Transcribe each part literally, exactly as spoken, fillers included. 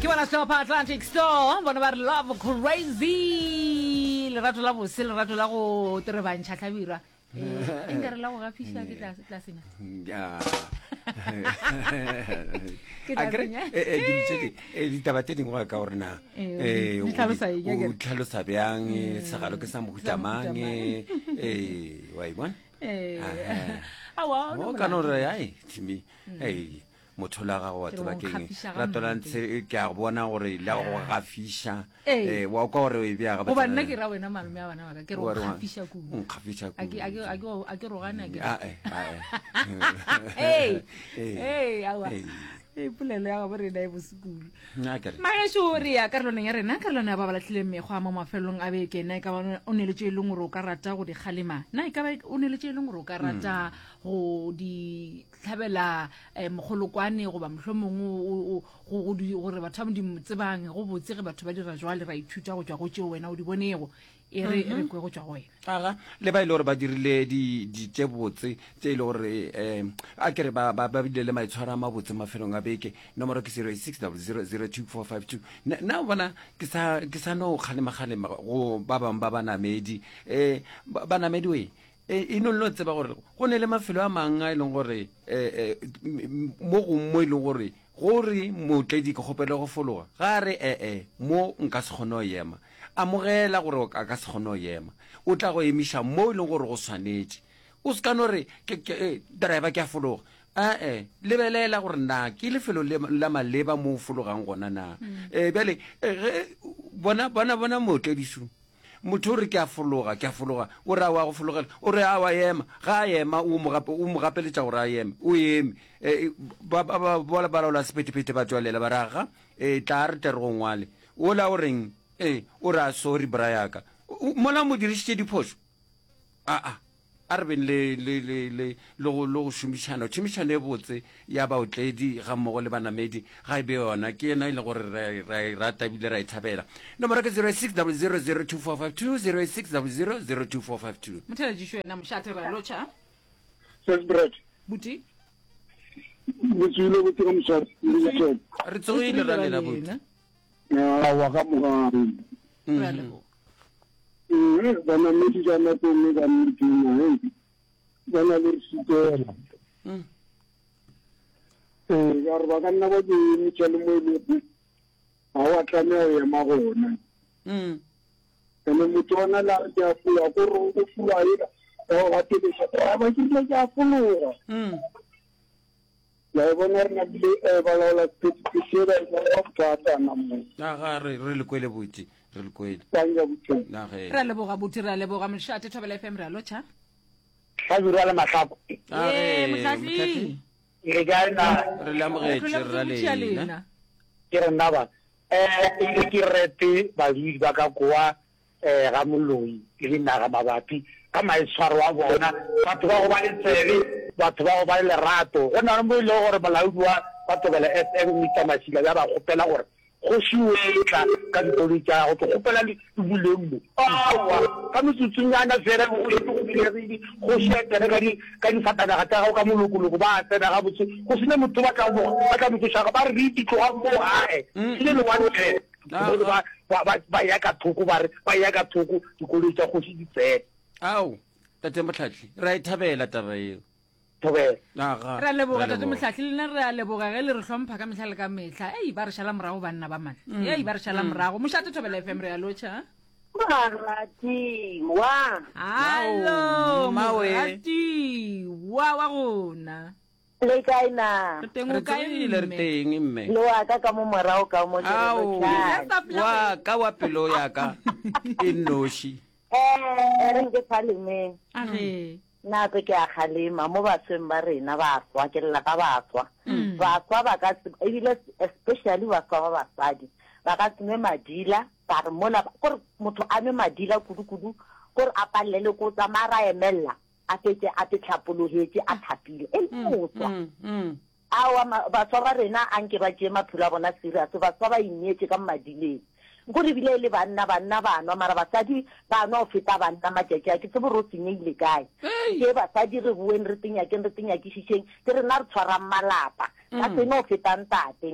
ke bona Stop Atlantic Storm bona ba re love crazy lerato la bose lerato la go tere bantšha tlhabirwa e nka re la go gafiša ke tlasenya ditaba tse dingwe ka gorena o tlhalosa bjang segalo ke sa mohutamang wa e bona o kana gore ai timi motho la gago wa tseba keng ratola ntse ke a bona gore la go gafiša wa ka gore o e bja ga ba nna ke ra wena malome ya bana ba ke re o gafiša ku o gafiša ku a ke a ke rogana ke a e hey hey awa e pulele ya go re dai bosekulu ma shori ya ka rona ya rena ka rona ba balatlile megwa mo mafelong a beke na ka ba o ne le tšeleng gore o ka rata go di khalema na e ka ba o ne le tšeleng gore o ka rata go di tlhabela mogolokwane go ba mohlomong go gore batho ba di motsebang go botse ge batho ba dira jwale ra ithuta go tswa go tšeo wena o di bonego e re re kwe go tswa go wena aga le ba ile gore ba dirile di di tebotse tse ile gore em a kere ba ba bile le maitshwara mabotse mafelong a beke nomoro ke zero six zero zero zero two four five two na bona ke sa ke sa no khalema khalema go ba bang ba bana medi eh bana medi we e no lo tseba gore go ne le mafelo a manga ile gore eh mo go mo ile gore gore motledi ke gopela go fologa ga re eh eh mo nka se kgono yema amogela gore ka ka se kgono yema o tla go emisha mo ile gore go swanetse o se kana re ke driver ke a fologa a eh lebelela gore na ke lefelo la maleba mo fologang gona na eh bele bona bona bona motledisu motho re ke a fologa ke a fologa o ra wa go fologela o re a wa yema ga yema o mo gape o mo gapeletša gore a yeme o yeme ba ba ba ba la sepetepete ba tswalela ba raga e tla re tere go ngwale o la o reng eh o ra sorry brayaka mola mo dirisitše diphoso a a a re ben le le le le lo lo shumishana shumishana e botse ya ba otledi ga mmogo le banamedi ga e be yona ke ena ile gore ra ra tabile ra ithabela nomoro ke zero six zero zero zero two four five two zero six zero zero zero two four five two mthela jisho na mshate ra locha celebrate buti buti lo buti ka mshate re tsoile ra le la buti ya wa ka mo ra le bo eh bana medi jana to me ga mtina eh bana le sitela mm eh ya re ba ka nna ba di mitsele mo ile a wa tlameo ya magona mm ene mutona la ya fula go ro go fula ira o ga te le sa ba ke le ya fula mm ya bona re na le ba la la te te shera ya ka ta na mo a ga re re le kwele buti re le kwele tanga buti na ge ra le boga buti ra le boga mshate thobela F M ra locha ga dira la matlako eh motlatsi e ga na re la mogetse ra le na ke re nna ba eh e ke rete ba di ba ka kwa eh ga moloi ke le nna ga mabapi ka maitshwaro wa bona batho ba go ba le tsebe batho ba go ba le rato go na mo ile gore balaodi wa batho ba le F M mitamasila ya ba gopela gore go shiwetla ka ditoli tsa go gopela le bulemmo awa ka motsutsanyana fela go le go bile go shetere ka di ka di fatana ga tsa go ka molokolo ba tsena ga botse go sene motho ba ka bo ba ka motshaka ba re di tloga mo hae ile le one ten ba ba ba ya ka thoko ba re ba ya ka thoko dikolo tsa go se di tsena au tate motlhatli ra ithabela taba eo tobe ra leboga tate motlhatli le ra leboga ge le re hlompha ka mehla le ka mehla ei ba re shala morago banna ba mane ei ba re shala morago mošate thobela F M re ya locha Marati wa hallo Marati wa wa gona le kaina tengo re ka ile re teng mme lo aka ka mo morago ka mo au wa ka wa pelo ya ka e noshi eh re ke palime a ge na ke ke a khalema mo ba tsweng ba rena ba tswa ke lla ka ba tswa ba tswa ba ka ebile especially ba tswa ba basadi ba ka tsime madila ba re mola gore motho a me madila kudu kudu gore a palele ko tsamara emella a fetse a tetlhapolohetse a thapile e motswa awa ba tswa ba rena anke ba tse maphula bona serious ba tswa ba inyetse ka madileng go re bile le banna banna banwa mara basadi banwa o feta banna matšatši ke tsebo ro tsenyile kae ke basadi re bueng re tenya ke re tenya ke shisheng ke re na re tshwarang malapa ka tsene o fetang tateng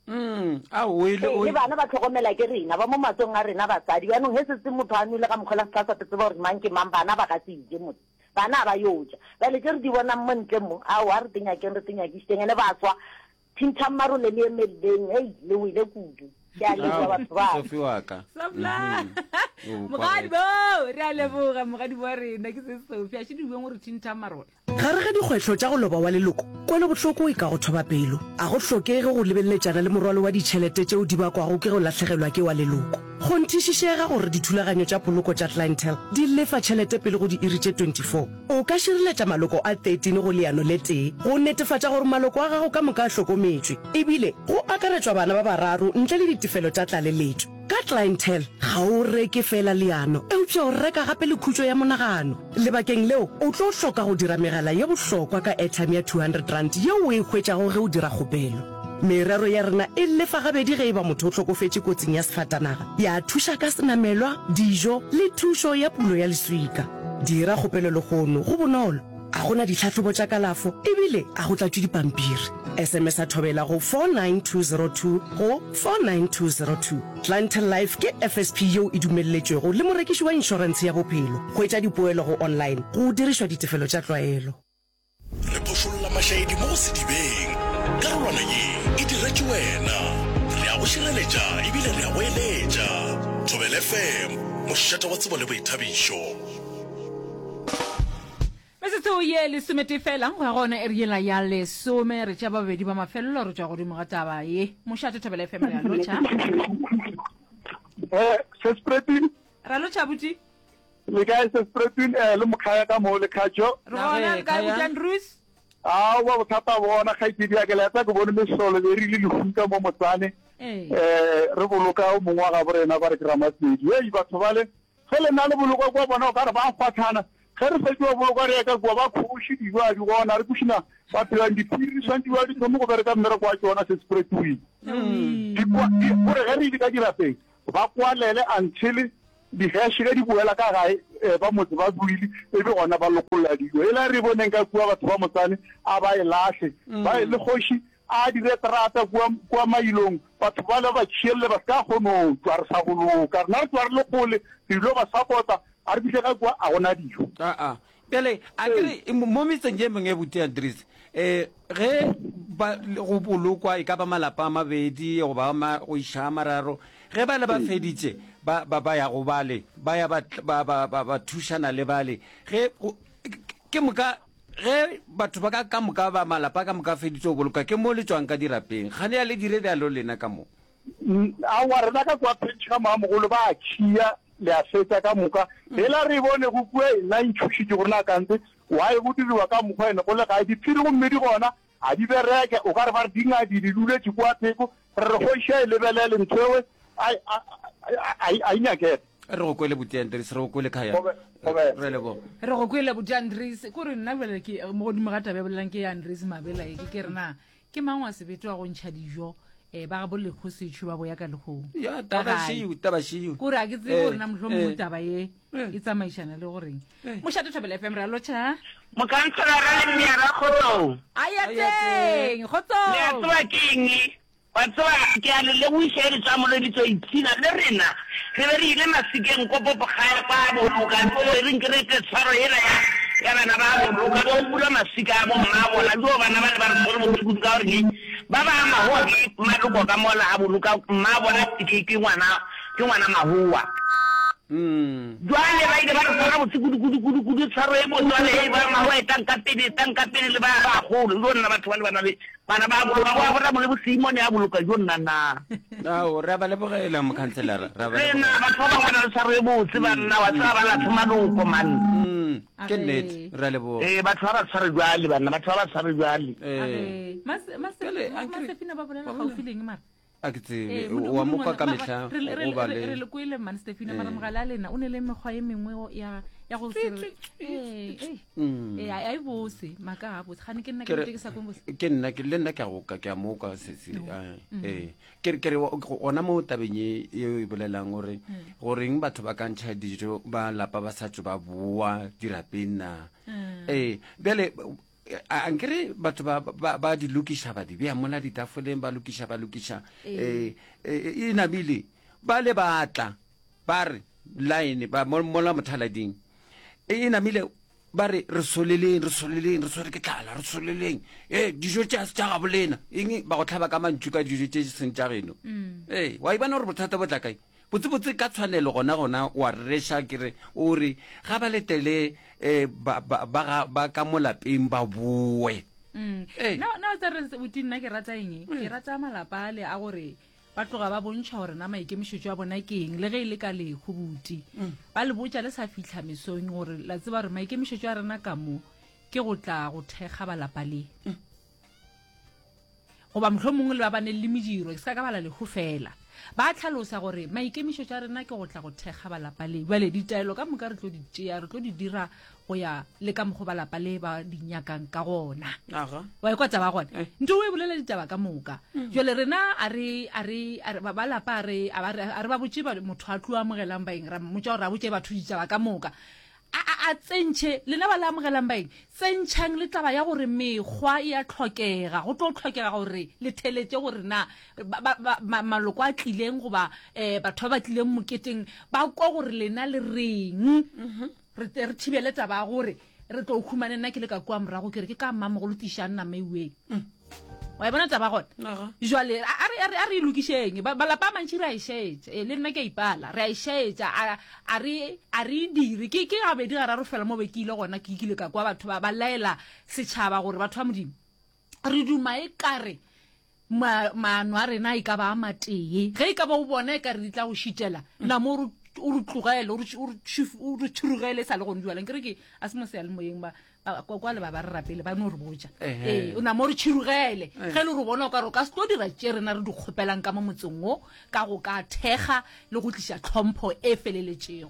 mm a o ile o le bana ba tlhokomela ke rena ba mo matsong a rena batsadi yaanong he setse motho a nwele ka mokgwa la sa sa tseba gore mang ke mang bana ba ka tsije motho bana ba yoja ba le ke re di bona mo ntle mo a wa re tenya ke re tenya ke steng ene ba tswa thinta marole le emeleng hey le wile kudu ya le ba ba Sophie wa ka sabla mogadi bo re a leboga mogadi bo rena ke se Sophie a tshedi beng gore thinta marole gare ga dikgwetlho tša go loba wa leloko kwa le botlhoko e ka go thoba pelo a go tlhokege go lebeleletsana le morwalo wa ditšhelete tšeo di bakwago ke go latlhegelwa ke wa leloko go nthišišega gore dithulaganyo tša poloko tša clientele di lefa tšhelete pele go di iri tše twenty-four o ka šireletša maloko a thirteen go leano le tee go netefatša gore maloko a gago ka moka a hlokometswe ebile go akaretswa bana ba bararo ntle le ditefelo tša tlaleletšo ka clientele ga o reke fela leano eupša o reka gape le khutšo ya monagano lebakeng leo o tlo hloka go dira megala ye bohlokwa ka airtime ya two hundred rand yeo o e hwetšago ge o dira kgopelo merero ya rena e lefa gabedi ge e ba motho o tlhokofetše kotsing ya sefatanaga ya thuša ka senamelwa dijo le thušo ya pulo ya leswika dira kgopelo le kgono go bonolo a gona ditlhatlhobo tša kalafo ebile a go tlatšwe dipampiri sms a thobela go four nine two zero two go four nine two zero two clientele life ke F S P yeo e dumelletšwego le morekiši wa inšorense ya bophelo go etša dipoelo go online go dirišwa ditefelo tša tlwaelo re phošolla mašaedi mo go sedibeng karolwana ye e diretše wena re a go šireletša ebile re a go eletša Thobela F M mošata wa tsebo le boithabišo Mesetse o ye le somete fela go gona e re yela ya le some re tša babedi ba mafelelo re tšwa godimo ga taba ye mošate Thobela F M ya lotšha eh se spreading ra lotšha buti le guys se spreading eh le mokaya ka mo le khajo rona ka butan Rus a wa bothata bona ga ke dia ke leta go bona mesolo le rile le hunka mo motsane eh eh re boloka o mongwa ga borena ba re kramasedi hey batho bale ge le na le boloka kwa bona o ka re ba fathana ge re fetwa boloka re ka kwa ba khushi di ba di gona re kushina ba phela di phiri santi wa di mo go bereka mmere kwa tsona se spreading di kwa di gore ge re di ka dira peng ba kwalele until di hash ga di buela ka gae ba motse ba buile e be gona ba lokolla dijo e la re boneng ka kwa batho ba motsane a ba e lahle ba le khoshi a di retrata kwa kwa mailong batho ba le ba tshelle ba ka gono tswa re sa golo ka rena tswa re lokole dilo ba sapota a re bitse ka kwa a gona dijo a a pele a ke mo metseng ye mengwe buti Andries eh ge ba go bolokwa e ka ba malapa a mabedi go ba go isha mararo ge ba le ba feditse ba ba ya go bale ba ya ba ba ba thushana le bale ge ke moka ge batho ba ka ka moka ba malapa ka moka feditse go boloka ke mo le tswang ka dirapeng ga ne ya le dire ya lo lena ka mo a wa rena ka kwa phetšha mamogolo ba tšhia le a fetsa ka moka hela re bone go kwe la ntšhušitše gorena kante wa e go diriwa ka mokgwa ene go le ga diphiri gomme di gona a di bereke o ka re ba re dinga di di duletše kwa theko re re goša e lebelele nthewe a inyakete re go kwele buti Andries re go kwele khaya re le bo re go kwele buti Andries ko re nna bele ke mo godimo ga tabe bolelang ke Andries Mabela e ke ke rena ke mangwa se betwa go ntšha dijo e ba ga bole go se tshuba bo ya ka le go ya taba shiu taba shiu ko ra ke tse gore na mhlo mo taba ye e tsamaishana le gore mošate Thobela F M ra lotšha mo kansela ra le mme ra khotso ayateng khotso le twa king batsoa ke a le buishe re tsa mo le ditso itsina le rena re be re ile masikeng ko popo ga ba bo ka bo re nkre ke tshwaro ela ya ya bana ba bo ka bo bula masika a bo mma bona jo bana ba le ba re mo go ka gore ba ba ma ho ke maloko ka mola a boluka mma bona ke ke ngwana ke ngwana mahua mm jwale ba ile ba re tsara botse kudu kudu kudu kudu tshwaro e mo jwale e ba ma ho e tanka pele tanka pele le ba ba go lo nna batho ba le bana le bana ba bo ba ba bona mo le bosimo ne a boluka jo nna na a o re ba le bogela mo kanselara ra ba rena batho ba bona le tshwaro e botse ba nna wa tsaba la thumaloko man mm ke net ra le bo eh batho ba tshware jwale bana batho ba tshware jwale eh mas mas mas Stefina ba bolela ga o fileng mara a ke tse wa mo ka ka mehla go ba le re le go ile man Stefina mara mogala lena o ne le mekgwa e mengwe ya ya go se eh eh eh ai bose maka ga bose gane ke nna ke ke sa go bose ke nna ke le nna ke go ka ke mo ka se se eh ke ke ona mo tabenye e bolelang gore goreng batho ba kantšha dijo ba lapa ba sa tšo ba bua dirapena eh bele ankere batho ba di lokiša ba di bea mola ditafoleng ba lokiša ba lokiša um e namile ba le batla ba re line mola mothalading e namile ba re re soleleng re soleleng re swere ke tlala re soleleng e dijo tša se tša gabolena eng ba go tlhaba ka mantšu ka dijo tše seng tša geno ee wa ibana gore bothata bo tla kae botsebotse ka tshwanelo gona gona wa reša kere o re ga ba letele um ba ka molapeng ba boe na tsa re boti nna ke rata eng ke rata malapa ale a gore ba tloga ba bontšha gore na maikemišetšo a bona ke eng le ge e le ka lekgo boti ba le botša le sa fitlha mesong gore la tseba gore maikemišetšo a rena ka mo ke go tla go thekga balapa le goba motlho mongwe le ba bane le mediro ke se ka ka bala lekgo fela ba tlhalosa gore maikemišetšo a rena ke go tla go thekga balapa le bale ditaelo ka moka re tlo di tšea re tlo di dira go ya le ka mokgo balapa le ba di nyakang ka gona wa ekwa taba gona nto o e bolela ditaba ka moka jole rena a re balapa a re ba botse motho a tlo amogelang baeng ra motsa gore a botse batho ditaba ka moka a tsentšhe lena ba le amogelang baeng tsentšhang le taba ya gore mekgwa e a tlhokega go tlo tlhokega gore le theletše gore na maloko a tlileng goba um batho ba ba tlileng moketeng ba kwa gore lena le reng re thibele taba gore re tlo khumane nna ke le ka kwa morago ke re ke ka mmamogolo tiša nna meiweng wa e bona taba gona jwale a re lokišeng balapa a mantši re a ešetša le nna ke a ipala re a ešetša a re dire ke gabedi ga raro fela mo be ke ile gona ke ikile ka kwa batho ba laela setšhaba gore batho ba modimo re duma e kare maano a rena e ka ba a matee ge e ka ba o bona e ka re di tla go šitela namo o re tlogele o re thurugele sa le gone jualang kere ke a se mo seale moyeng kwa le ba ba re rapele ba no re botja ee o namo re thurugele ge le re bona o ka re o ka se tlo dira tše rena re di kgopelang ka mo motseng o ka go ka thekga le go tliša tlhompho e feleletšego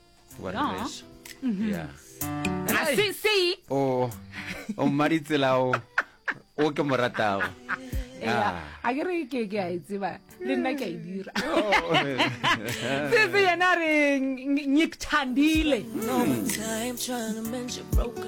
o mmaditselao o ke mo ratago a ke re ke ke a e tseba le nna ke a e dira se se yena re nyekuthandile